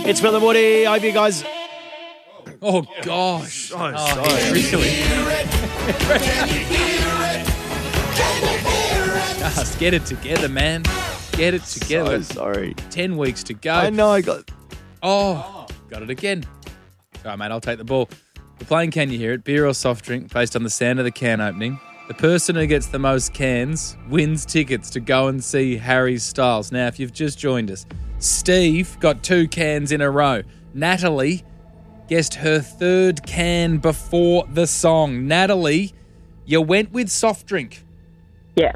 It's Phil and Woody. I hope you guys... Oh, gosh. Oh, sorry. Really? Just get it together, man. Get it together. So sorry. 10 weeks to go. I know I got... Oh, got it again. All right, mate, I'll take the ball. We're playing Can You Hear It? Beer or soft drink based on the sound of the can opening. The person who gets the most cans wins tickets to go and see Harry Styles. Now, if you've just joined us, Steve got 2 cans in a row. Natalie guessed her 3rd can before the song. Natalie, you went with soft drink. Yes.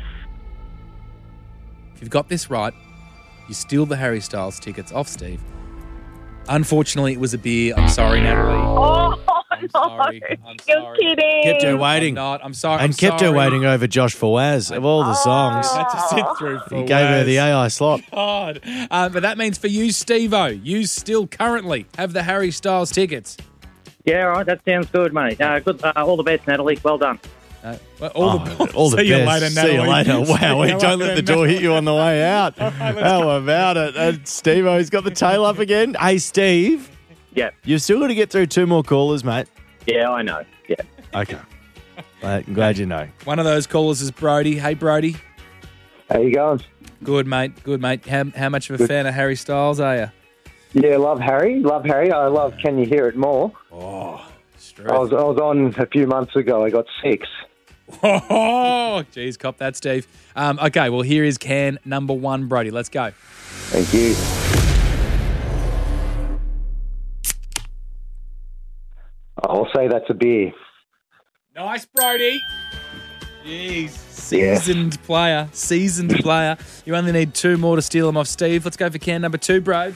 If you've got this right, you steal the Harry Styles tickets off Steve. Unfortunately, it was a beer. I'm sorry, Natalie. Oh, I'm sorry. I'm You're sorry. kidding. Kept her waiting. I'm sorry. And I'm kept her sorry. waiting over Josh Fawaz of all the songs. I had to sit through for He gave her the AI slot. God. But that means for you, Steve-O, you still currently have the Harry Styles tickets. Yeah, all right. That sounds good, mate. Good. All the best, Natalie. Well done. All the See you best. later, Natalie. See you later. See Wow, you don't later, let the door hit you on the way out. How about it? And Steve-O's got the tail up again. Hey, Steve. Yeah. You've still got to get through 2 more callers, mate. Yeah, I know. Yeah. Okay. I'm glad you know. One of those callers is Brody. Hey, Brody. How you going? Good, mate. Good, mate. How much of a fan of Harry Styles are you? Yeah, love Harry. I love Can You Hear It More? Oh, straight. I was on a few months ago. I got 6. Oh, geez, cop that, Steve. Okay, well, here is can number 1, Brody. Let's go. Thank you. I'll say that's a beer. Nice, Brody. Jeez. Seasoned player. You only need 2 more to steal them off Steve. Let's go for can number 2, bro.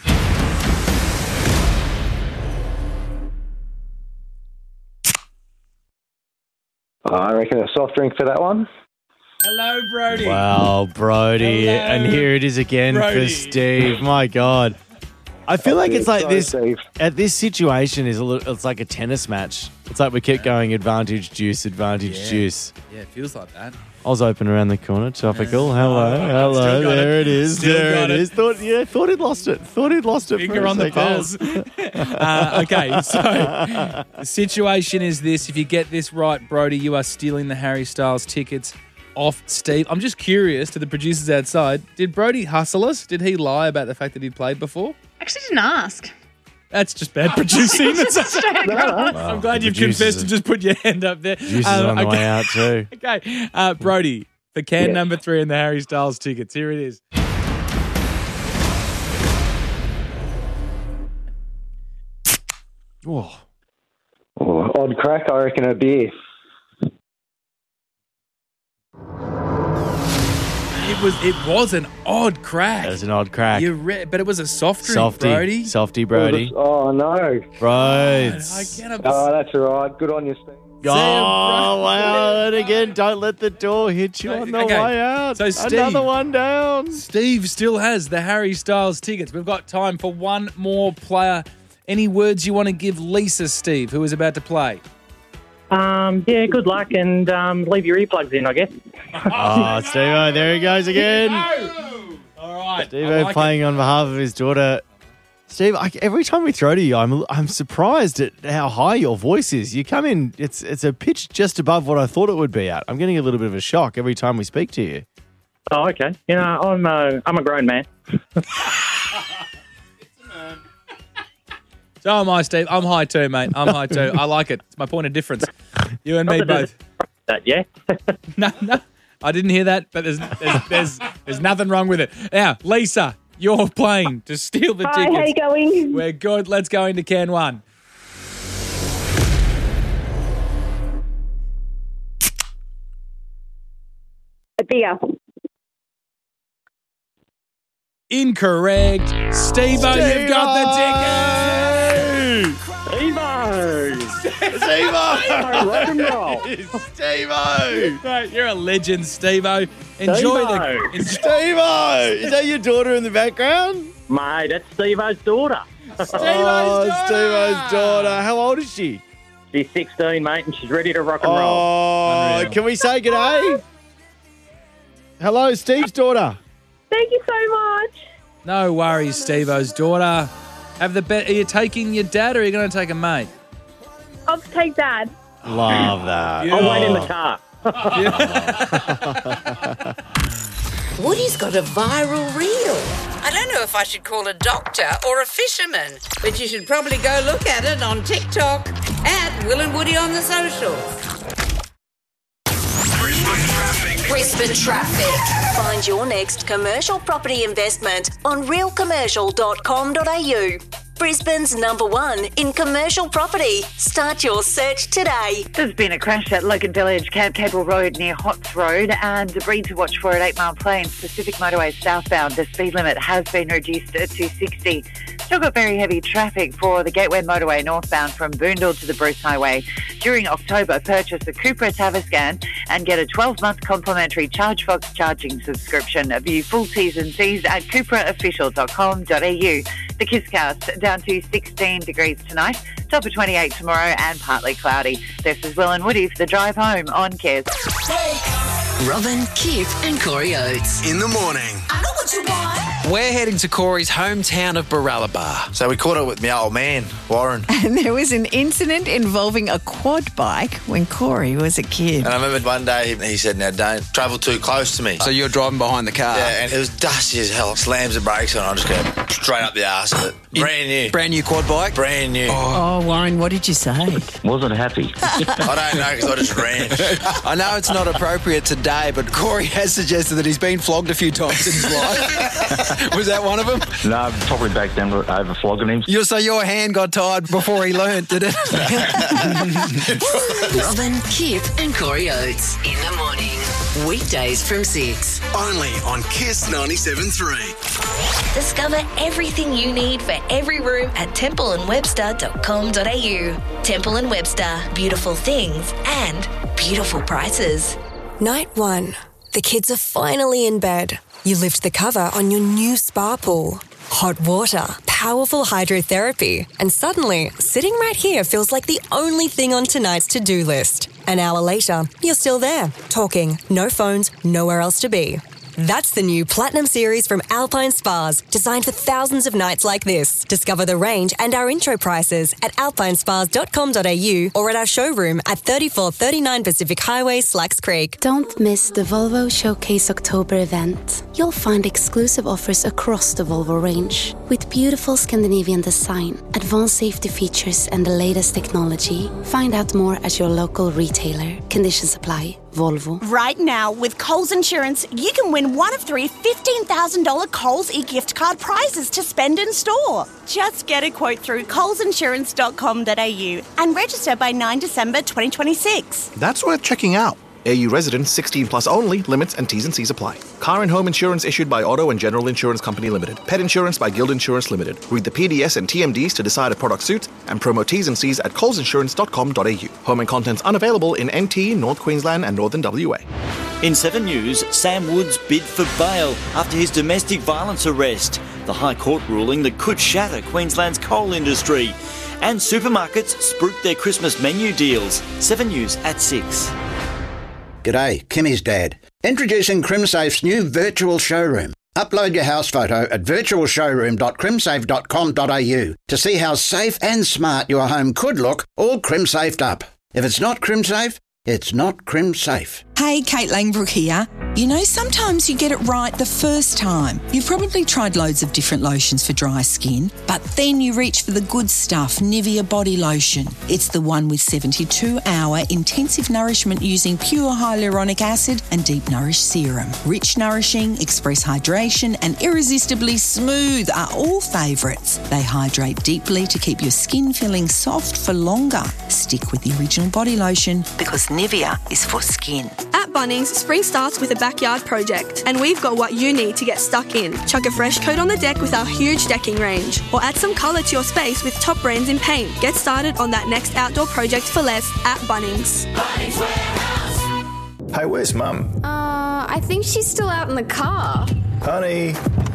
I reckon a soft drink for that one. Hello, Brody. Wow, Brody. Hello, And here it is again Brody. for Steve. My God. I feel like it's like Sorry, this. Steve. At this situation, it's like a tennis match. It's like we keep going advantage, juice. Yeah, it feels like that. I was open around the corner. Topical. Hello. Still got There it. it is. Still There got it it. is. Thought he'd lost it. Finger for a on the second. pulse. Okay, so the situation is this. If you get this right, Brody, you are stealing the Harry Styles tickets off Steve. I'm just curious to the producers outside. Did Brody hustle us? Did he lie about the fact that he'd played before? Actually didn't ask. That's just bad producing. I'm glad the you've producers confessed are- and just put your hand up there. Juice is on the okay. way out too. Okay, Brody, for can number 3 and the Harry Styles tickets. Here it is. Oh. Odd crack, I reckon a beer. It was an odd crack. That was an odd crack. But it was a soft drink, Brody. Softy, Brody. Oh, no. Right. I cannot. Oh, that's all right. Good on you, Steve. Oh, wow. And again, don't let the door hit you on the Okay. way out. So, Steve- Another one down. Steve still has the Harry Styles tickets. We've got time for one more player. Any words you want to give Lisa, Steve, who is about to play? Yeah, good luck and leave your earplugs in, I guess. Oh, Steve-O, there he goes again. All right. Steve-O I like playing on behalf of his daughter. Steve, every time we throw to you, I'm surprised at how high your voice is. You come in, it's a pitch just above what I thought it would be at. I'm getting a little bit of a shock every time we speak to you. Oh, okay. You know, I'm a grown man. So am I, Steve. I'm high too, mate. I'm high too. I like it. It's my point of difference. You and me both. That, yeah. No, I didn't hear that, but there's nothing wrong with it. Now, Lisa, you're playing to steal the Hi, tickets. how you going? We're good. Let's go into can 1. A beer. Incorrect. Steve-O, you've got the ticket. Rock and roll. Steve-O! Mate, you're a legend, Steve-O. Enjoy Steve-O. Steve-O! Is that your daughter in the background? Mate, that's Steve-O's daughter. Steve-O's daughter. How old is she? She's 16, mate, and she's ready to rock and roll. Oh, Unreal. can we say g'day? Hello, Steve's daughter. Thank you so much. No worries, Steve-O's daughter. Have the bet. Are you taking your dad or are you going to take a mate? I'll take Dad. Love that. Yeah. I'll wait in the car. Woody's got a viral reel. I don't know if I should call a doctor or a fisherman, but you should probably go look at it on TikTok at Will and Woody on the socials. Brisbane Traffic. Find your next commercial property investment on realcommercial.com.au. Brisbane's #1 in commercial property. Start your search today. There's been a crash at Logan Village, Camp Cable Road near Hotts Road, and debris to watch for at 8 Mile Plains, Pacific Motorway southbound. The speed limit has been reduced to 60. Still got very heavy traffic for the Gateway Motorway northbound from Boondall to the Bruce Highway. During October, purchase a Cupra Taviscan and get a 12-month complimentary ChargeFox charging subscription. View full T's and C's at cupraofficial.com.au. The Kisscast down to 16 degrees tonight, top of 28 tomorrow and partly cloudy. This is Will and Woody for the drive home on Kiss. Robin, Kip and Corey Oates. In the morning. I know what you want. We're heading to Corey's hometown of Baralaba. So we caught up with my old man, Warren. And there was an incident involving a quad bike when Corey was a kid. And I remember one day he said, now don't travel too close to me. So you're driving behind the car? Yeah, and it was dusty as hell. Slams the brakes on, I just go straight up the arse of it. Brand new. Brand new quad bike? Brand new. Oh, Warren, what did you say? Wasn't happy. I don't know because I just ran. I know it's not appropriate today, but Corey has suggested that he's been flogged a few times in his life. Was that one of them? No, probably back then over flogging him. So your hand got tired before he learnt, did it? Robin, Kip and Corey Oates. In the morning. Weekdays from 6. Only on Kiss 97.3. Discover everything you need for every room at templeandwebster.com.au. Temple and Webster. Beautiful things and beautiful prices. Night 1. The kids are finally in bed. You lift the cover on your new spa pool. Hot water, powerful hydrotherapy, and suddenly, sitting right here feels like the only thing on tonight's to-do list. An hour later, you're still there, talking, no phones, nowhere else to be. That's the new Platinum Series from Alpine Spas, designed for thousands of nights like this. Discover the range and our intro prices at alpinespas.com.au or at our showroom at 3439 Pacific Highway, Slacks Creek. Don't miss the Volvo Showcase October event. You'll find exclusive offers across the Volvo range, with beautiful Scandinavian design, advanced safety features and the latest technology. Find out more at your local retailer. Conditions apply. Volvo. Right now, with Coles Insurance, you can win one of 3 $15,000 Coles e-gift card prizes to spend in store. Just get a quote through colesinsurance.com.au and register by 9 December 2026. That's worth checking out. AU residents 16 plus only. Limits and T's and C's apply. Car and home insurance issued by Auto and General Insurance Company Limited. Pet insurance by Guild Insurance Limited. Read the PDS and TMDs to decide a product suits and promo T's and C's at colesinsurance.com.au. Home and contents unavailable in NT, North Queensland and Northern WA. In 7 News, Sam Woods bid for bail after his domestic violence arrest. The High Court ruling that could shatter Queensland's coal industry. And supermarkets spruik their Christmas menu deals. 7 News at 6. G'day, Kimmy's dad. Introducing CrimSafe's new virtual showroom. Upload your house photo at virtualshowroom.crimsafe.com.au to see how safe and smart your home could look, all CrimSafed up. If it's not CrimSafe, it's not CrimSafe. Hey, Kate Langbrook here. You know, sometimes you get it right the first time. You've probably tried loads of different lotions for dry skin, but then you reach for the good stuff, Nivea Body Lotion. It's the one with 72-hour intensive nourishment using pure hyaluronic acid and deep nourish serum. Rich, nourishing, express hydration and irresistibly smooth are all favourites. They hydrate deeply to keep your skin feeling soft for longer. Stick with the original body lotion because Nivea is for skin. At Bunnings, spring starts with a backyard project, and we've got what you need to get stuck in. Chuck a fresh coat on the deck with our huge decking range, or add some colour to your space with top brands in paint. Get started on that next outdoor project for less at Bunnings. Bunnings Warehouse. Hey, where's Mum? I think she's still out in the car. Honey.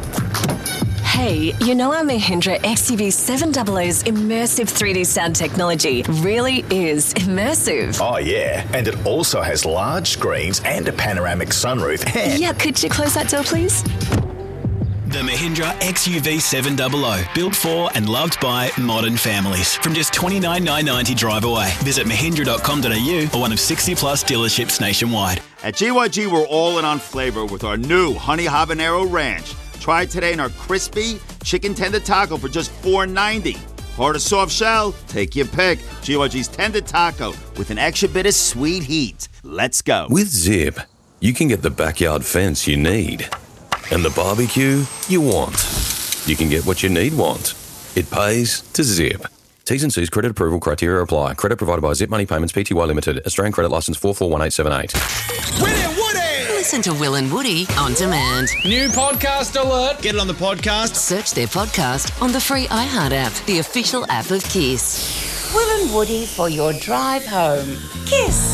Hey, you know our Mahindra XUV700's immersive 3D sound technology really is immersive. Oh, yeah. And it also has large screens and a panoramic sunroof. Yeah, could you close that door, please? The Mahindra XUV 700, built for and loved by modern families. From just $29,990 drive away. Visit mahindra.com.au or one of 60 plus dealerships nationwide. At GYG, we're all in on flavor with our new Honey Habanero Ranch. Try it today in our crispy chicken tender taco for just $4.90. Hard or soft shell? Take your pick. GYG's tender taco with an extra bit of sweet heat. Let's go. With Zip, you can get the backyard fence you need and the barbecue you want. You can get what you want. It pays to Zip. T's and C's credit approval criteria apply. Credit provided by Zip Money Payments Pty Limited. Australian credit licence 441878. Willie and Woody! Listen to Will and Woody on demand. New podcast alert. Get it on the podcast. Search their podcast on the free iHeart app, the official app of Kiss. Will and Woody for your drive home. Kiss.